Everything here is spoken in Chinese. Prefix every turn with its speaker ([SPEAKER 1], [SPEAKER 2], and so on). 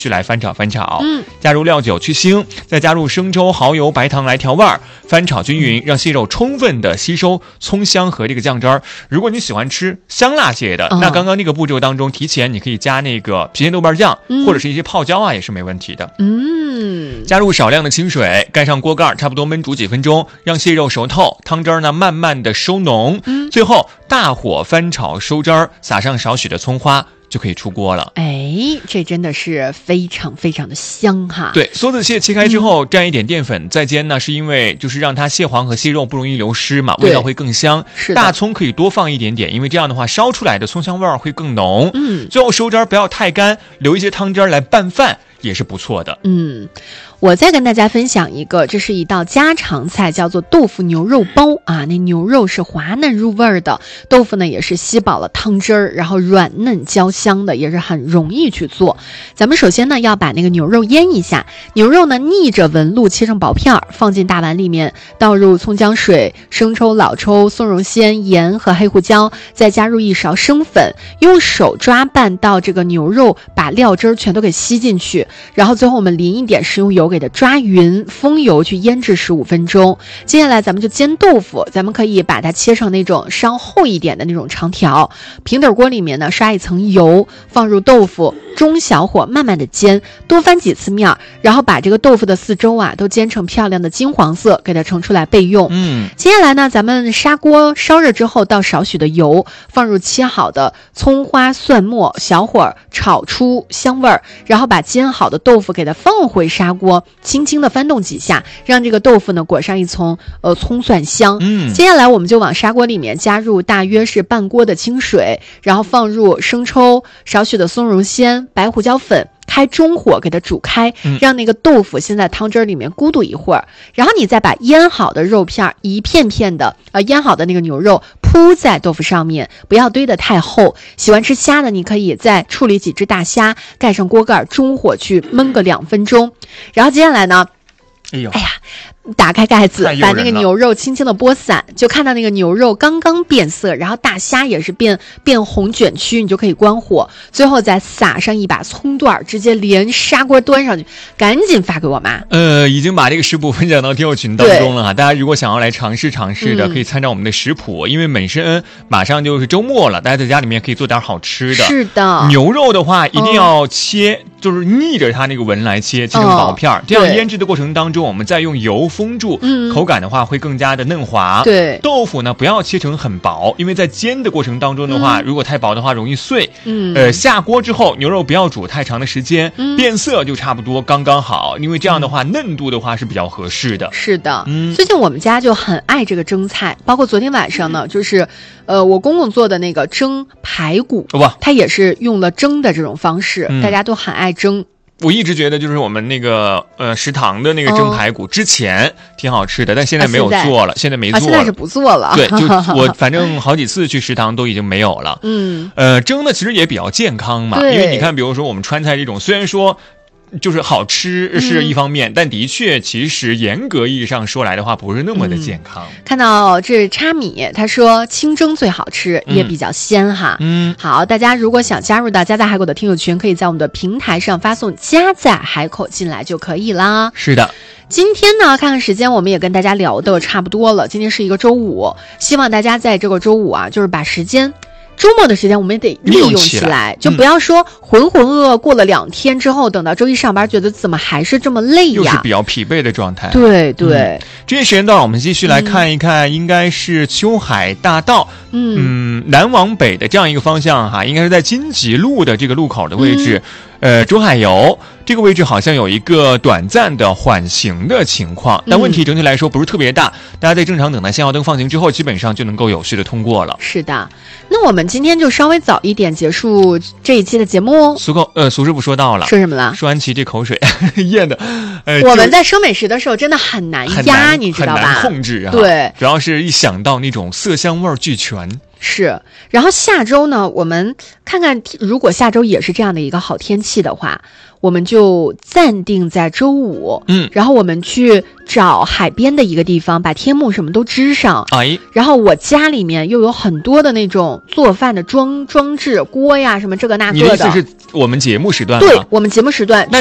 [SPEAKER 1] 去来翻炒，加入料酒去腥，再加入生抽、蚝油、白糖来调味儿，翻炒均匀，让蟹肉充分的吸收葱香和这个酱汁儿。如果你喜欢吃香辣些的，那刚刚那个步骤当中，提前你可以加那个郫县豆瓣酱，或者是一些泡椒啊，也是没问题的。加入少量的清水，盖上锅盖，差不多焖煮几分钟，让蟹肉熟透，汤汁儿呢慢慢的收浓，最后大火翻炒收汁儿，撒上少许的葱花。就可以出锅了。
[SPEAKER 2] 这真的是非常非常的香哈。
[SPEAKER 1] 对，梭子蟹切开之后蘸一点淀粉再煎呢，是因为就是让它蟹黄和蟹肉不容易流失嘛，味道会更香。
[SPEAKER 2] 是的，
[SPEAKER 1] 大葱可以多放一点点，因为这样的话烧出来的葱香味儿会更浓。最后收汁儿不要太干，留一些汤汁儿来拌饭也是不错的。
[SPEAKER 2] 我再跟大家分享一个，这是一道家常菜，叫做豆腐牛肉包啊。那牛肉是滑嫩入味的，豆腐呢也是吸饱了汤汁儿，然后软嫩焦香的，也是很容易去做。咱们首先呢要把那个牛肉腌一下，牛肉呢逆着纹路切成薄片，放进大碗里面，倒入葱姜水、生抽、老抽、松茸鲜、盐和黑胡椒，再加入1勺生粉，用手抓拌到这个牛肉把料汁儿全都给吸进去，然后最后我们淋一点食用油给它抓匀，封油去腌制15分钟。接下来咱们就煎豆腐，咱们可以把它切成那种稍厚一点的那种长条，平底锅里面呢刷一层油，放入豆腐，中小火慢慢的煎，多翻几次面，然后把这个豆腐的四周啊都煎成漂亮的金黄色，给它盛出来备用。接下来呢咱们砂锅烧热之后，倒少许的油，放入切好的葱花蒜末，小火炒出香味儿，然后把煎好的豆腐给它放回砂锅，轻轻的翻动几下，让这个豆腐呢裹上一层葱蒜香。接下来我们就往砂锅里面加入大约是半锅的清水，然后放入生抽、少许的松茸鲜、白胡椒粉，开中火给它煮开，让那个豆腐先在汤汁里面咕嘟一会儿，然后你再把腌好的肉片一片片的腌好的那个牛肉铺在豆腐上面，不要堆得太厚。喜欢吃虾的你可以再处理几只大虾，盖上锅盖，中火去焖个2分钟。然后接下来呢打开盖子，把那个牛肉轻轻的拨散，就看到那个牛肉刚刚变色，然后大虾也是变红卷曲，你就可以关火，最后再撒上一把葱段，直接连砂锅端上去，赶紧发给我妈。
[SPEAKER 1] 已经把这个食谱分享到听友群当中了哈，大家如果想要来尝试的，可以参照我们的食谱，因为本身马上就是周末了，大家在家里面可以做点好吃的。
[SPEAKER 2] 是的，
[SPEAKER 1] 牛肉的话一定要切，就是逆着它那个纹来切成薄片，这样腌制的过程当中，我们再用油封住，口感的话会更加的嫩滑。
[SPEAKER 2] 对，
[SPEAKER 1] 豆腐呢不要切成很薄，因为在煎的过程当中的话，如果太薄的话容易碎。下锅之后牛肉不要煮太长的时间，变色就差不多刚刚好，因为这样的话嫩度的话是比较合适的。
[SPEAKER 2] 是的，最近我们家就很爱这个蒸菜，包括昨天晚上呢，就是我公公做的那个蒸排骨，他也是用了蒸的这种方式，大家都很爱蒸。
[SPEAKER 1] 我一直觉得就是我们那个食堂的那个蒸排骨之前挺好吃的，但现在没有做了，现在没做了，
[SPEAKER 2] 现在是不做了。
[SPEAKER 1] 对，就我反正好几次去食堂都已经没有了。蒸的其实也比较健康嘛，因为你看，比如说我们川菜这种，虽然说就是好吃是一方面，但的确其实严格意义上说来的话不是那么的健康。
[SPEAKER 2] 看到这叉米他说清蒸最好吃，也比较鲜哈。好，大家如果想加入到家在海口的听友群，可以在我们的平台上发送家在海口进来就可以啦。
[SPEAKER 1] 是的，
[SPEAKER 2] 今天呢看看时间，我们也跟大家聊的差不多了，今天是一个周五，希望大家在这个周五啊，就是把时间周末的时间我们也得利用起来，就不要说浑浑噩噩过了2天之后，等到周一上班觉得怎么还是这么累呀，
[SPEAKER 1] 又是比较疲惫的状态。
[SPEAKER 2] 对对，
[SPEAKER 1] 这些时间段我们继续来看一看，应该是秋海大道南往北的这样一个方向哈，应该是在金吉路的这个路口的位置。中海油这个位置好像有一个短暂的缓行的情况，但问题整体来说不是特别大，大家在正常等待信号灯放行之后，基本上就能够有序的通过了。
[SPEAKER 2] 是的，那我们今天就稍微早一点结束这一期的节目哦。
[SPEAKER 1] 苏师傅说到了，
[SPEAKER 2] 说什么了？
[SPEAKER 1] 说安琪这口水咽的，
[SPEAKER 2] 我们在生美食的时候真的很难压，你知道吧？
[SPEAKER 1] 很难控制啊。
[SPEAKER 2] 对，
[SPEAKER 1] 主要是一想到那种色香味俱全。
[SPEAKER 2] 是，然后下周呢，我们看看，如果下周也是这样的一个好天气的话，我们就暂定在周五，然后我们去找海边的一个地方，把天幕什么都支上，然后我家里面又有很多的那种做饭的装置，锅呀什么这个那个的。
[SPEAKER 1] 你的意思是我们节目时段吗？
[SPEAKER 2] 对，我们节目时段。